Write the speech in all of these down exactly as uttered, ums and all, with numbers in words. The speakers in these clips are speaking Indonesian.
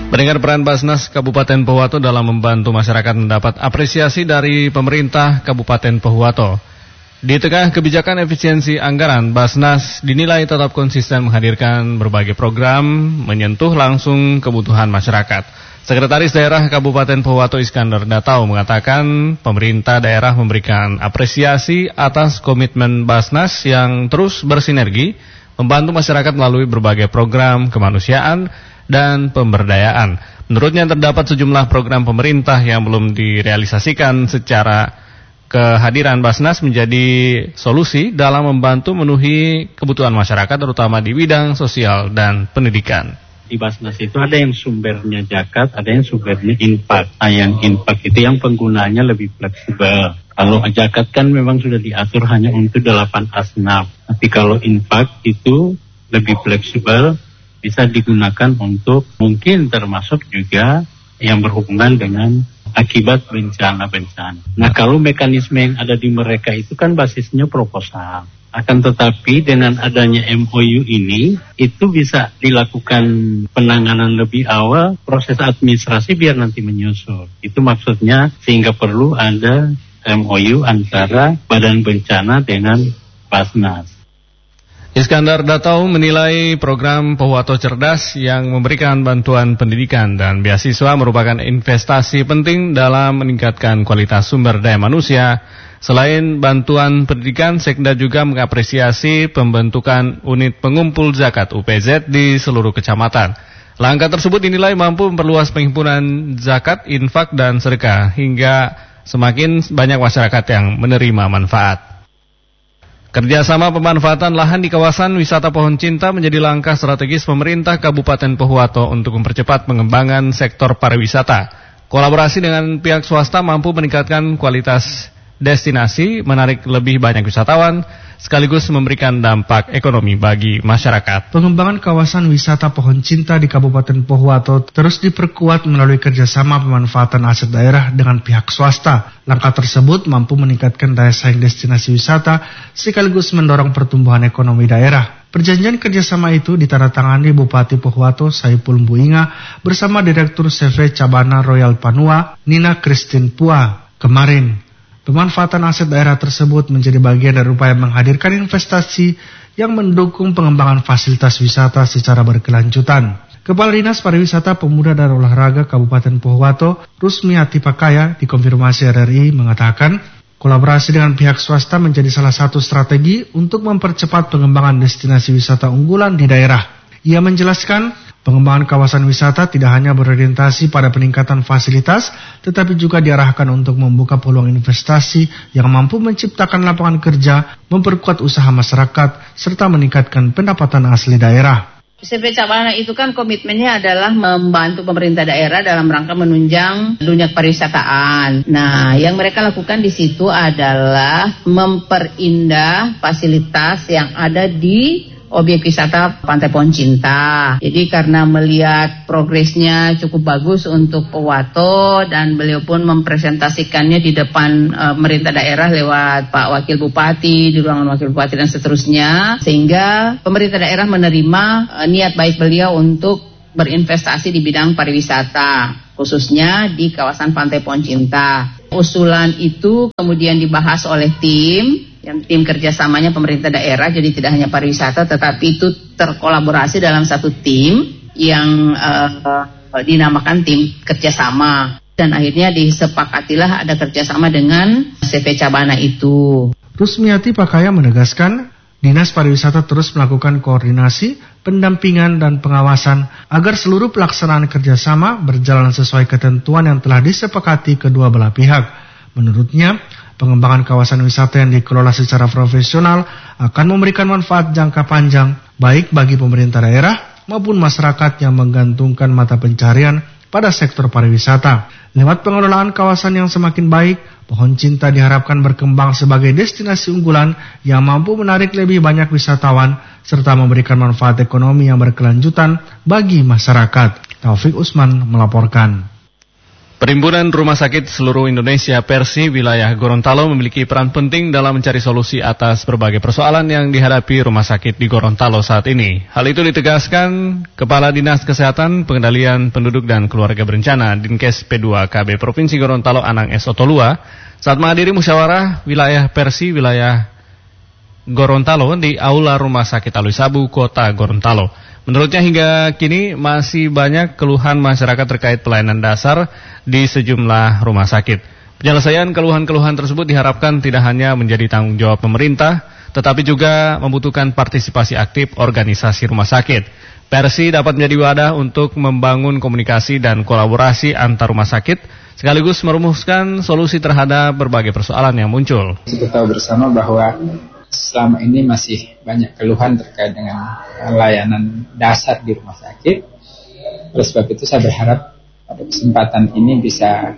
Mendengar peran Basnas Kabupaten Pohuwato dalam membantu masyarakat mendapat apresiasi dari pemerintah Kabupaten Pohuwato. Di tengah kebijakan efisiensi anggaran, Basnas dinilai tetap konsisten menghadirkan berbagai program menyentuh langsung kebutuhan masyarakat. Sekretaris Daerah Kabupaten Pohuwato Iskandar Datau mengatakan pemerintah daerah memberikan apresiasi atas komitmen Basnas yang terus bersinergi membantu masyarakat melalui berbagai program kemanusiaan dan pemberdayaan. Menurutnya terdapat sejumlah program pemerintah yang belum direalisasikan secara kehadiran Basnas menjadi solusi dalam membantu memenuhi kebutuhan masyarakat terutama di bidang sosial dan pendidikan. Di Basnas itu ada yang sumbernya zakat, ada yang sumbernya infak. Nah, yang infak itu yang penggunaannya lebih fleksibel. Kalau zakat kan memang sudah diatur hanya untuk delapan asnaf. Tapi kalau infak itu lebih fleksibel, bisa digunakan untuk mungkin termasuk juga yang berhubungan dengan akibat bencana-bencana. Nah, kalau mekanisme yang ada di mereka itu kan basisnya proposal. Akan tetapi dengan adanya M O U ini, itu bisa dilakukan penanganan lebih awal, proses administrasi biar nanti menyusul. Itu maksudnya sehingga perlu ada M O U antara Badan Bencana dengan Basnas. Iskandar Datau menilai program Pohuwato Cerdas yang memberikan bantuan pendidikan dan beasiswa merupakan investasi penting dalam meningkatkan kualitas sumber daya manusia. Selain bantuan pendidikan, Sekda juga mengapresiasi pembentukan unit pengumpul zakat U P Z di seluruh kecamatan. Langkah tersebut dinilai mampu memperluas penghimpunan zakat, infak, dan sedekah hingga semakin banyak masyarakat yang menerima manfaat. Kerjasama pemanfaatan lahan di kawasan wisata Pohon Cinta menjadi langkah strategis pemerintah Kabupaten Pohuwato untuk mempercepat pengembangan sektor pariwisata. Kolaborasi dengan pihak swasta mampu meningkatkan kualitas destinasi, menarik lebih banyak wisatawan, sekaligus memberikan dampak ekonomi bagi masyarakat. Pengembangan kawasan wisata Pohon Cinta di Kabupaten Pohuwato terus diperkuat melalui kerjasama pemanfaatan aset daerah dengan pihak swasta. Langkah tersebut mampu meningkatkan daya saing destinasi wisata, sekaligus mendorong pertumbuhan ekonomi daerah. Perjanjian kerjasama itu ditandatangani Bupati Pohuwato Saipul Mbuinga bersama Direktur C V Cabana Royal Panua, Nina Christine Pua, kemarin. Pemanfaatan aset daerah tersebut menjadi bagian dari upaya menghadirkan investasi yang mendukung pengembangan fasilitas wisata secara berkelanjutan. Kepala Dinas Pariwisata, Pemuda dan Olahraga Kabupaten Pohuwato, Rusmiati Pakaya, dikonfirmasi R R I mengatakan, kolaborasi dengan pihak swasta menjadi salah satu strategi untuk mempercepat pengembangan destinasi wisata unggulan di daerah. Ia menjelaskan, pengembangan kawasan wisata tidak hanya berorientasi pada peningkatan fasilitas, tetapi juga diarahkan untuk membuka peluang investasi yang mampu menciptakan lapangan kerja, memperkuat usaha masyarakat, serta meningkatkan pendapatan asli daerah. C V Cabana itu kan komitmennya adalah membantu pemerintah daerah dalam rangka menunjang dunia pariwisataan. Nah, yang mereka lakukan di situ adalah memperindah fasilitas yang ada di objek wisata Pantai Pohon Cinta. Jadi karena melihat progresnya cukup bagus untuk Pohuwato dan beliau pun mempresentasikannya di depan uh, pemerintah daerah lewat Pak Wakil Bupati, di ruangan Wakil Bupati dan seterusnya, sehingga pemerintah daerah menerima uh, niat baik beliau untuk berinvestasi di bidang pariwisata, khususnya di kawasan Pantai Pohon Cinta. Usulan itu kemudian dibahas oleh tim yang tim kerjasamanya pemerintah daerah, jadi tidak hanya pariwisata tetapi itu terkolaborasi dalam satu tim yang uh, dinamakan tim kerjasama, dan akhirnya disepakatilah ada kerjasama dengan C V Cabana itu. Rusmiati Pakaya menegaskan, Dinas Pariwisata terus melakukan koordinasi, pendampingan, dan pengawasan agar seluruh pelaksanaan kerjasama berjalan sesuai ketentuan yang telah disepakati kedua belah pihak. Menurutnya, pengembangan kawasan wisata yang dikelola secara profesional akan memberikan manfaat jangka panjang, baik bagi pemerintah daerah maupun masyarakat yang menggantungkan mata pencarian pada sektor pariwisata. Lewat pengelolaan kawasan yang semakin baik, Pohon Cinta diharapkan berkembang sebagai destinasi unggulan yang mampu menarik lebih banyak wisatawan serta memberikan manfaat ekonomi yang berkelanjutan bagi masyarakat. Taufik Usman melaporkan. Perhimpunan Rumah Sakit Seluruh Indonesia Persi wilayah Gorontalo memiliki peran penting dalam mencari solusi atas berbagai persoalan yang dihadapi rumah sakit di Gorontalo saat ini. Hal itu ditegaskan Kepala Dinas Kesehatan, Pengendalian Penduduk dan Keluarga Berencana Dinkes P dua K B Provinsi Gorontalo Anang S. Otolua saat menghadiri musyawarah wilayah Persi wilayah Gorontalo di Aula Rumah Sakit Alwi Sabu, Kota Gorontalo. Menurutnya hingga kini masih banyak keluhan masyarakat terkait pelayanan dasar di sejumlah rumah sakit. Penyelesaian keluhan-keluhan tersebut diharapkan tidak hanya menjadi tanggung jawab pemerintah, tetapi juga membutuhkan partisipasi aktif organisasi rumah sakit. Persi dapat menjadi wadah untuk membangun komunikasi dan kolaborasi antar rumah sakit, sekaligus merumuskan solusi terhadap berbagai persoalan yang muncul. Kita tahu bersama bahwa selama ini masih banyak keluhan terkait dengan layanan dasar di rumah sakit. Oleh sebab itu saya berharap pada kesempatan ini bisa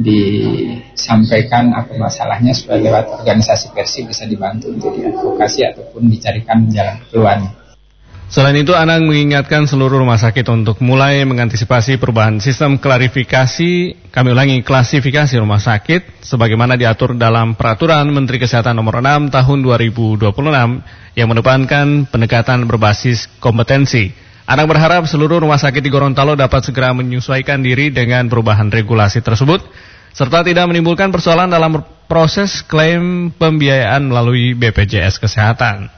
disampaikan apa masalahnya supaya lewat organisasi Persi bisa dibantu untuk diadvokasi ataupun dicarikan jalan keluarnya. Selain itu, Anang mengingatkan seluruh rumah sakit untuk mulai mengantisipasi perubahan sistem klarifikasi, kami ulangi, klasifikasi rumah sakit, sebagaimana diatur dalam Peraturan Menteri Kesehatan Nomor enam Tahun dua ribu dua puluh enam yang mendepankan pendekatan berbasis kompetensi. Anang berharap seluruh rumah sakit di Gorontalo dapat segera menyesuaikan diri dengan perubahan regulasi tersebut, serta tidak menimbulkan persoalan dalam proses klaim pembiayaan melalui B P J S Kesehatan.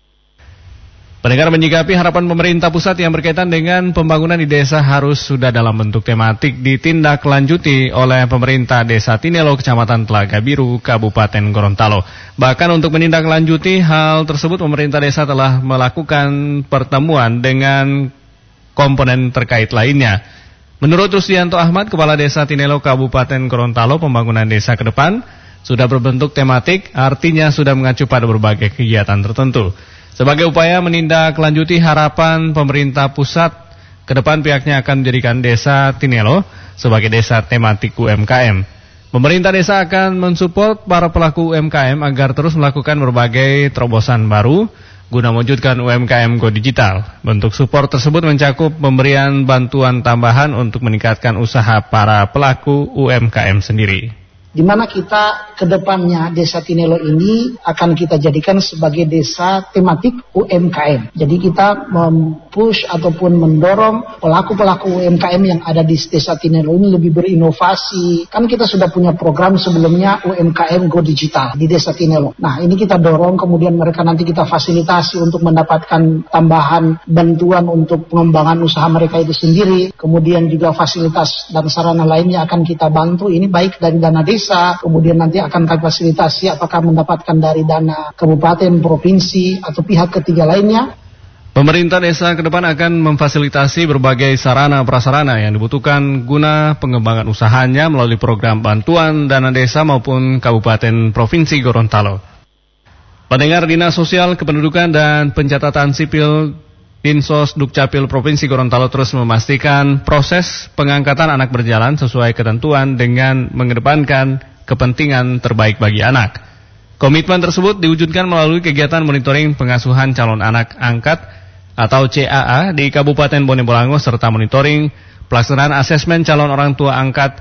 Pendengar menyikapi harapan pemerintah pusat yang berkaitan dengan pembangunan di desa harus sudah dalam bentuk tematik ditindaklanjuti oleh pemerintah Desa Tinelo, Kecamatan Telaga Biru, Kabupaten Gorontalo. Bahkan untuk menindaklanjuti hal tersebut, pemerintah desa telah melakukan pertemuan dengan komponen terkait lainnya. Menurut Rusdianto Ahmad, Kepala Desa Tinelo, Kabupaten Gorontalo, pembangunan desa ke depan sudah berbentuk tematik, artinya sudah mengacu pada berbagai kegiatan tertentu. Sebagai upaya menindaklanjuti harapan pemerintah pusat, ke depan pihaknya akan menjadikan Desa Tinelo sebagai desa tematik U M K M. Pemerintah desa akan mensupport para pelaku U M K M agar terus melakukan berbagai terobosan baru guna mewujudkan U M K M Go Digital. Bentuk support tersebut mencakup pemberian bantuan tambahan untuk meningkatkan usaha para pelaku U M K M sendiri. Di mana kita ke depannya Desa Tinelo ini akan kita jadikan sebagai desa tematik U M K M. Jadi kita mempush ataupun mendorong pelaku-pelaku U M K M yang ada di Desa Tinelo ini lebih berinovasi. Kan kita sudah punya program sebelumnya U M K M Go Digital di Desa Tinelo. Nah, ini kita dorong, kemudian mereka nanti kita fasilitasi untuk mendapatkan tambahan bantuan untuk pengembangan usaha mereka itu sendiri. Kemudian juga fasilitas dan sarana lainnya akan kita bantu. Ini baik dari dana desa, kemudian nanti akan kami fasilitasi apakah mendapatkan dari dana kabupaten, provinsi, atau pihak ketiga lainnya. Pemerintah desa ke depan akan memfasilitasi berbagai sarana prasarana yang dibutuhkan guna pengembangan usahanya melalui program bantuan dana desa maupun kabupaten provinsi Gorontalo. Pendengar, Dinas Sosial Kependudukan dan Pencatatan Sipil Dinsos Dukcapil Provinsi Gorontalo terus memastikan proses pengangkatan anak berjalan sesuai ketentuan dengan mengedepankan kepentingan terbaik bagi anak. Komitmen tersebut diwujudkan melalui kegiatan monitoring pengasuhan calon anak angkat atau C A A di Kabupaten Bone Bolango serta monitoring pelaksanaan asesmen calon orang tua angkat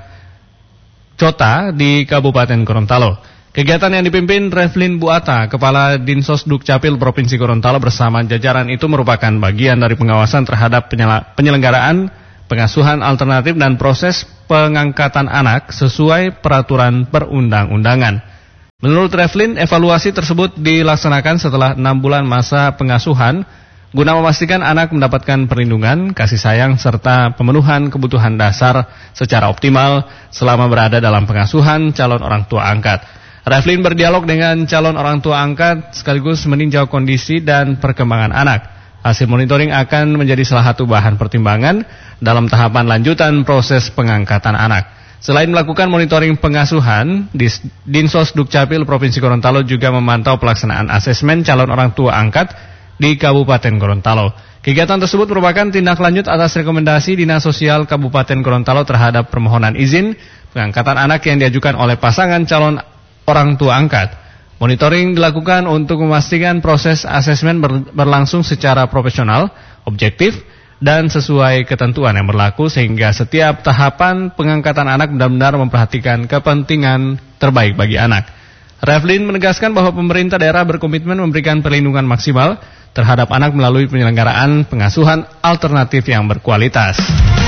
Cota di Kabupaten Gorontalo. Kegiatan yang dipimpin Revlin Buata, Kepala Dinsos Dukcapil Provinsi Gorontalo bersama jajaran itu merupakan bagian dari pengawasan terhadap penyelenggaraan pengasuhan alternatif dan proses pengangkatan anak sesuai peraturan perundang-undangan. Menurut Revlin, evaluasi tersebut dilaksanakan setelah enam bulan masa pengasuhan guna memastikan anak mendapatkan perlindungan, kasih sayang, serta pemenuhan kebutuhan dasar secara optimal selama berada dalam pengasuhan calon orang tua angkat. Revlin berdialog dengan calon orang tua angkat sekaligus meninjau kondisi dan perkembangan anak. Hasil monitoring akan menjadi salah satu bahan pertimbangan dalam tahapan lanjutan proses pengangkatan anak. Selain melakukan monitoring pengasuhan, Dinsos Dukcapil Provinsi Gorontalo juga memantau pelaksanaan asesmen calon orang tua angkat di Kabupaten Gorontalo. Kegiatan tersebut merupakan tindak lanjut atas rekomendasi Dinas Sosial Kabupaten Gorontalo terhadap permohonan izin pengangkatan anak yang diajukan oleh pasangan calon orang tua angkat. Monitoring dilakukan untuk memastikan proses asesmen berlangsung secara profesional, objektif, dan sesuai ketentuan yang berlaku sehingga setiap tahapan pengangkatan anak benar-benar memperhatikan kepentingan terbaik bagi anak. Revlin menegaskan bahwa pemerintah daerah berkomitmen memberikan perlindungan maksimal terhadap anak melalui penyelenggaraan pengasuhan alternatif yang berkualitas.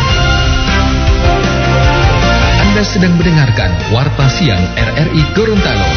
Anda sedang mendengarkan Warta Siang R R I Gorontalo.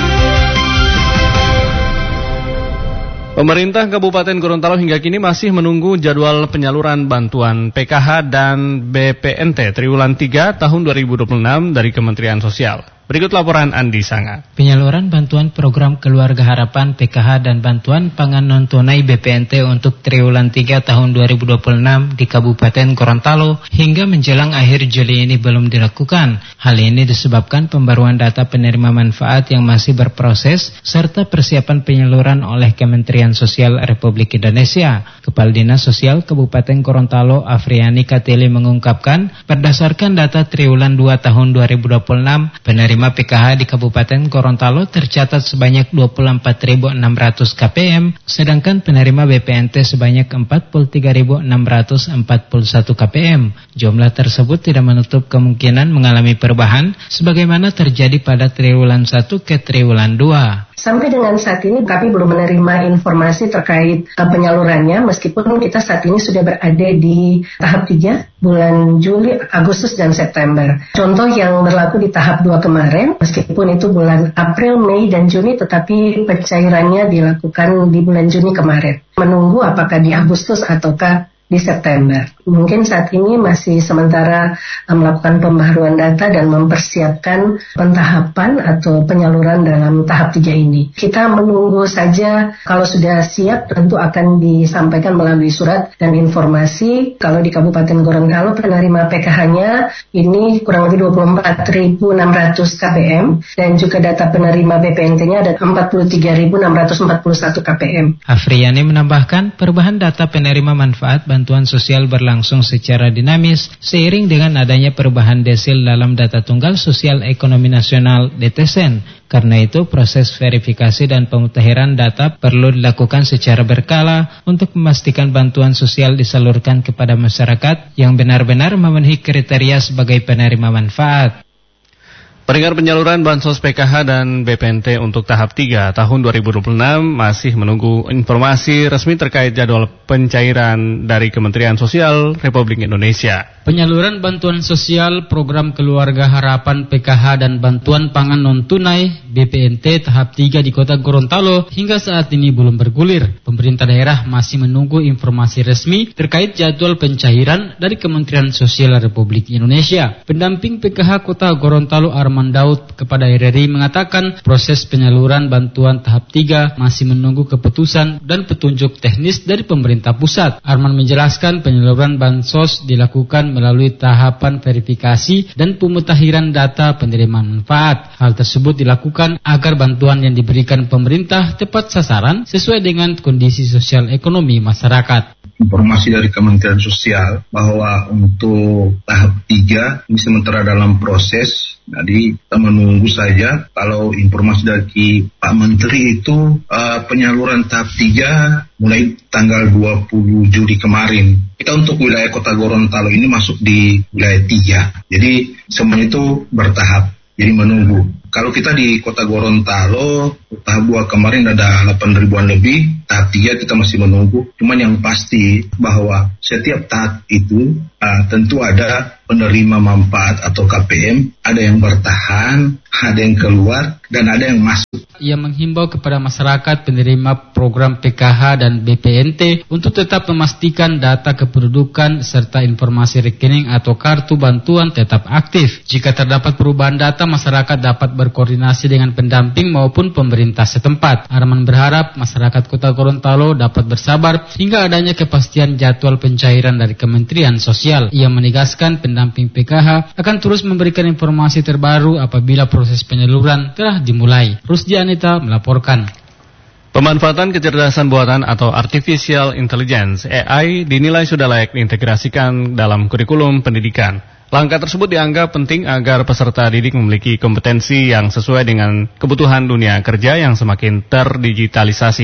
Pemerintah Kabupaten Gorontalo hingga kini masih menunggu jadwal penyaluran bantuan P K H dan B P N T triwulan tiga tahun dua ribu dua puluh enam dari Kementerian Sosial. Berikut laporan Andi Sanga. Penyaluran bantuan program Keluarga Harapan P K H dan bantuan pangan non-tunai B P N T untuk triwulan tiga tahun dua ribu dua puluh enam di Kabupaten Gorontalo hingga menjelang akhir Juli ini belum dilakukan. Hal ini disebabkan pembaruan data penerima manfaat yang masih berproses serta persiapan penyaluran oleh Kementerian Sosial Republik Indonesia. Kepala Dinas Sosial Kabupaten Gorontalo Afriani Katili mengungkapkan berdasarkan data triwulan dua tahun dua ribu dua puluh enam penerima P K H di Kabupaten Gorontalo tercatat sebanyak dua puluh empat ribu enam ratus K P M, sedangkan penerima B P N T sebanyak empat puluh tiga ribu enam ratus empat puluh satu K P M. Jumlah tersebut tidak menutup kemungkinan mengalami perubahan sebagaimana terjadi pada triwulan satu ke triwulan dua. Sampai dengan saat ini kami belum menerima informasi terkait uh, penyalurannya meskipun kita saat ini sudah berada di tahap tiga bulan Juli, Agustus, dan September. Contoh yang berlaku di tahap dua kemarin, meskipun itu bulan April, Mei, dan Juni, tetapi pencairannya dilakukan di bulan Juni kemarin. Menunggu apakah di Agustus ataukah di September. Mungkin saat ini masih sementara uh, melakukan pembaharuan data dan mempersiapkan pentahapan atau penyaluran dalam tahap tiga ini. Kita menunggu saja, kalau sudah siap tentu akan disampaikan melalui surat dan informasi. Kalau di Kabupaten Gorontalo penerima P K H-nya ini kurang lebih dua puluh empat ribu enam ratus K P M dan juga data penerima B P N T-nya ada empat puluh tiga ribu enam ratus empat puluh satu K P M. Afriani menambahkan perubahan data penerima manfaat bantuan sosial berlangsung secara dinamis seiring dengan adanya perubahan desil dalam data tunggal sosial ekonomi nasional D T S E N. Karena itu proses verifikasi dan pemutahiran data perlu dilakukan secara berkala untuk memastikan bantuan sosial disalurkan kepada masyarakat yang benar-benar memenuhi kriteria sebagai penerima manfaat. Pendengar, penyaluran bansos P K H dan B P N T untuk tahap tiga tahun dua ribu dua puluh enam masih menunggu informasi resmi terkait jadwal pencairan dari Kementerian Sosial Republik Indonesia. Penyaluran bantuan sosial program Keluarga Harapan P K H dan bantuan pangan non-tunai B P N T tahap tiga di Kota Gorontalo hingga saat ini belum bergulir. Pemerintah daerah masih menunggu informasi resmi terkait jadwal pencairan dari Kementerian Sosial Republik Indonesia. Pendamping P K H Kota Gorontalo Arman Daud kepada R R I mengatakan proses penyaluran bantuan tahap tiga masih menunggu keputusan dan petunjuk teknis dari pemerintah pusat. Arman menjelaskan penyaluran bansos dilakukan melalui tahapan verifikasi dan pemutahiran data penerima manfaat. Hal tersebut dilakukan agar bantuan yang diberikan pemerintah tepat sasaran sesuai dengan kondisi sosial ekonomi masyarakat. Informasi dari Kementerian Sosial bahwa untuk tahap tiga ini sementara dalam proses, jadi kita menunggu saja. Kalau informasi dari Pak Menteri itu uh, penyaluran tahap tiga mulai tanggal dua puluh Juli kemarin. Kita untuk wilayah Kota Gorontalo ini masuk di wilayah tiga, jadi semuanya itu bertahap, jadi menunggu. Kalau kita di Kota Gorontalo tahap dua kemarin ada delapan ribuan lebih, tahap tiga kita masih menunggu. Cuman yang pasti bahwa setiap tahap itu uh, tentu ada penerima manfaat atau K P M, ada yang bertahan, ada yang keluar, dan ada yang masuk. Ia menghimbau kepada masyarakat penerima program P K H dan B P N T untuk tetap memastikan data kependudukan serta informasi rekening atau kartu bantuan tetap aktif. Jika terdapat perubahan data, masyarakat dapat berkoordinasi dengan pendamping maupun pemerintah setempat. Arman berharap masyarakat Kota Gorontalo dapat bersabar hingga adanya kepastian jadwal pencairan dari Kementerian Sosial. Ia menegaskan pendamping P K H akan terus memberikan informasi terbaru apabila proses penyaluran telah dimulai. Rusdi Anita melaporkan. Pemanfaatan kecerdasan buatan atau Artificial Intelligence A I dinilai sudah layak diintegrasikan dalam kurikulum pendidikan. Langkah tersebut dianggap penting agar peserta didik memiliki kompetensi yang sesuai dengan kebutuhan dunia kerja yang semakin terdigitalisasi.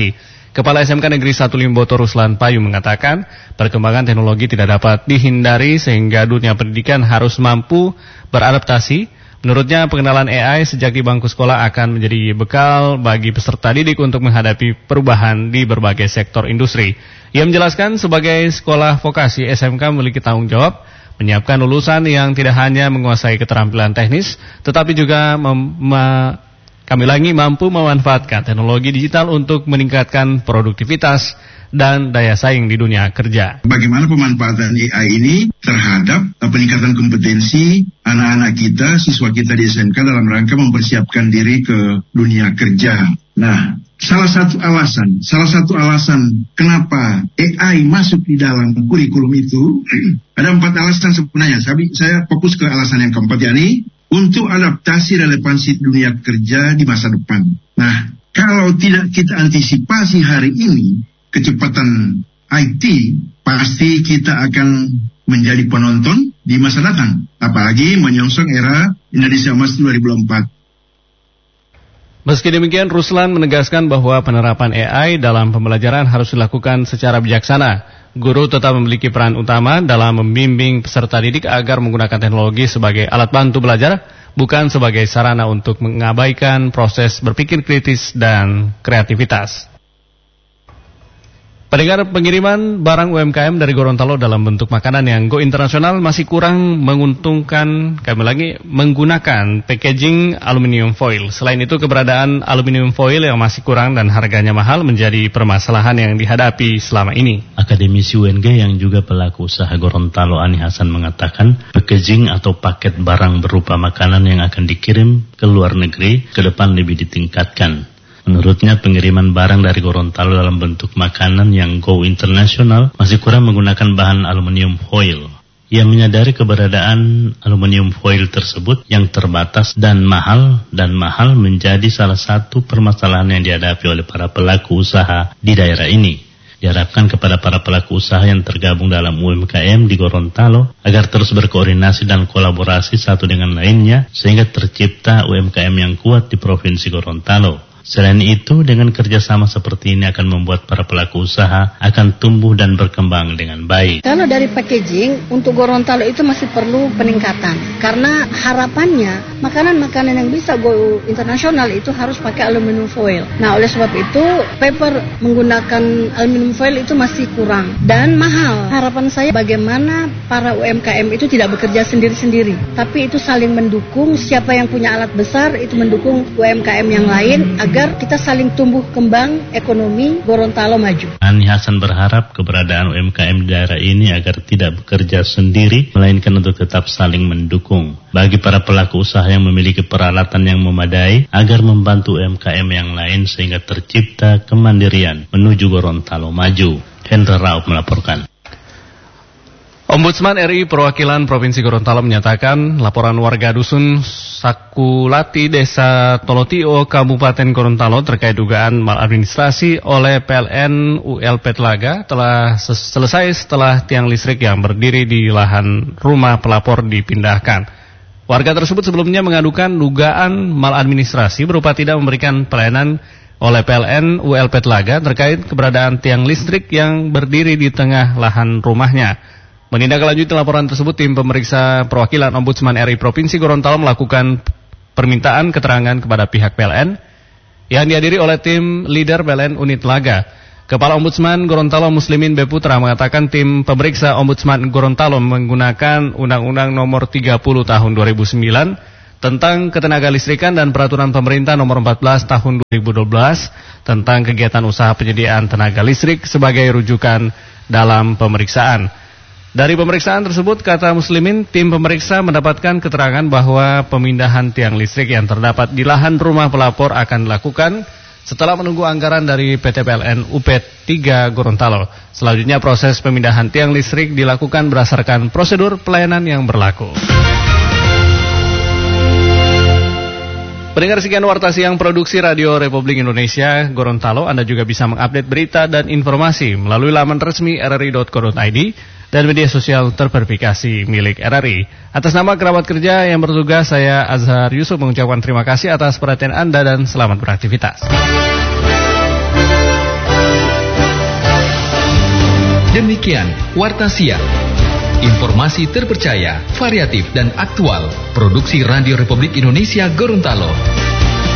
Kepala S M K Negeri satu Limboto Ruslan Payu mengatakan, perkembangan teknologi tidak dapat dihindari sehingga dunia pendidikan harus mampu beradaptasi. Menurutnya, pengenalan A I sejak di bangku sekolah akan menjadi bekal bagi peserta didik untuk menghadapi perubahan di berbagai sektor industri. Ia menjelaskan, sebagai sekolah vokasi, S M K memiliki tanggung jawab menyiapkan lulusan yang tidak hanya menguasai keterampilan teknis, tetapi juga mem- ma- kami lagi mampu memanfaatkan teknologi digital untuk meningkatkan produktivitas dan daya saing di dunia kerja. Bagaimana pemanfaatan A I ini terhadap peningkatan kompetensi anak-anak kita, siswa kita di S M K dalam rangka mempersiapkan diri ke dunia kerja. Nah, salah satu alasan, salah satu alasan kenapa A I masuk di dalam kurikulum itu, ada empat alasan sebenarnya. Saya, saya fokus ke alasan yang keempat, yakni untuk adaptasi relevansi dunia kerja di masa depan. Nah, kalau tidak kita antisipasi hari ini, kecepatan I T, pasti kita akan menjadi penonton di masa datang. Apalagi menyongsong era Indonesia Emas dua ribu empat. Meski demikian, Ruslan menegaskan bahwa penerapan A I dalam pembelajaran harus dilakukan secara bijaksana. Guru tetap memiliki peran utama dalam membimbing peserta didik agar menggunakan teknologi sebagai alat bantu belajar, bukan sebagai sarana untuk mengabaikan proses berpikir kritis dan kreativitas. Pendengar, pengiriman barang U M K M dari Gorontalo dalam bentuk makanan yang go internasional masih kurang menguntungkan, kami lagi menggunakan packaging aluminium foil. Selain itu, keberadaan aluminium foil yang masih kurang dan harganya mahal menjadi permasalahan yang dihadapi selama ini. Akademisi U N G yang juga pelaku usaha Gorontalo Ani Hasan mengatakan, packaging atau paket barang berupa makanan yang akan dikirim ke luar negeri ke depan lebih ditingkatkan. Menurutnya, pengiriman barang dari Gorontalo dalam bentuk makanan yang go internasional masih kurang menggunakan bahan aluminium foil. Ia menyadari keberadaan aluminium foil tersebut yang terbatas dan mahal, dan mahal menjadi salah satu permasalahan yang dihadapi oleh para pelaku usaha di daerah ini. Diharapkan kepada para pelaku usaha yang tergabung dalam U M K M di Gorontalo agar terus berkoordinasi dan kolaborasi satu dengan lainnya sehingga tercipta U M K M yang kuat di Provinsi Gorontalo. Selain itu, dengan kerjasama seperti ini akan membuat para pelaku usaha akan tumbuh dan berkembang dengan baik. Kalau dari packaging, untuk Gorontalo itu masih perlu peningkatan. Karena harapannya, makanan-makanan yang bisa go internasional itu harus pakai aluminium foil. Nah, oleh sebab itu, paper menggunakan aluminium foil itu masih kurang dan mahal. Harapan saya bagaimana para U M K M itu tidak bekerja sendiri-sendiri, tapi itu saling mendukung. Siapa yang punya alat besar itu mendukung U M K M yang lain agar agar kita saling tumbuh kembang ekonomi Gorontalo maju. Ani Hasan berharap keberadaan U M K M di daerah ini agar tidak bekerja sendiri, melainkan untuk tetap saling mendukung. Bagi para pelaku usaha yang memiliki peralatan yang memadai, agar membantu U M K M yang lain sehingga tercipta kemandirian menuju Gorontalo maju. Hendra Raup melaporkan. Ombudsman R I Perwakilan Provinsi Gorontalo menyatakan laporan warga dusun Sakulati, Desa Tolotio, Kabupaten Gorontalo terkait dugaan maladministrasi oleh P L N U L P Telaga telah selesai setelah tiang listrik yang berdiri di lahan rumah pelapor dipindahkan. Warga tersebut sebelumnya mengadukan dugaan maladministrasi berupa tidak memberikan pelayanan oleh P L N U L P Telaga terkait keberadaan tiang listrik yang berdiri di tengah lahan rumahnya. Menindaklanjuti laporan tersebut, tim pemeriksa perwakilan Ombudsman R I Provinsi Gorontalo melakukan permintaan keterangan kepada pihak P L N yang dihadiri oleh tim leader P L N Unit Telaga. Kepala Ombudsman Gorontalo Muslimin B. Putra mengatakan tim pemeriksa Ombudsman Gorontalo menggunakan Undang-Undang Nomor tiga puluh Tahun dua ribu sembilan tentang ketenaga listrikan dan Peraturan Pemerintah Nomor empat belas Tahun dua ribu dua belas tentang kegiatan usaha penyediaan tenaga listrik sebagai rujukan dalam pemeriksaan. Dari pemeriksaan tersebut, kata Muslimin, tim pemeriksa mendapatkan keterangan bahwa pemindahan tiang listrik yang terdapat di lahan rumah pelapor akan dilakukan setelah menunggu anggaran dari P T P L N U P tiga Gorontalo. Selanjutnya proses pemindahan tiang listrik dilakukan berdasarkan prosedur pelayanan yang berlaku. Pendengar, sekian warta siang produksi Radio Republik Indonesia Gorontalo. Anda juga bisa mengupdate berita dan informasi melalui laman resmi r r i dot co dot i d dan media sosial terverifikasi milik R R I. Atas nama kerabat kerja yang bertugas, saya Azhar Yusuf mengucapkan terima kasih atas perhatian Anda dan selamat beraktivitas. Demikian Warta Siang. Informasi terpercaya, variatif dan aktual. Produksi Radio Republik Indonesia Gorontalo.